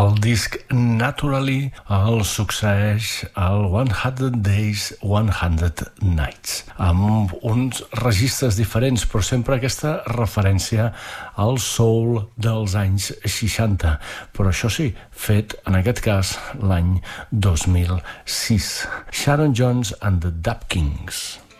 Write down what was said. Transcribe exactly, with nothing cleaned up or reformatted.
El disc Naturally el succeeix el one hundred Days, one hundred Nights, amb uns registres diferents, però sempre aquesta referència al soul dels anys seixanta, però això sí, fet en aquest cas l'any dos mil sis. Sharon Jones and the Dap Kings.